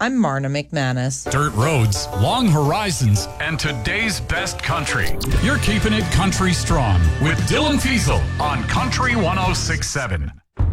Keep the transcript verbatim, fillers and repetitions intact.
I'm Marna McManus. Dirt roads, long horizons, and today's best country. You're keeping it country strong with Dylan Fiesel on Country one oh six point seven.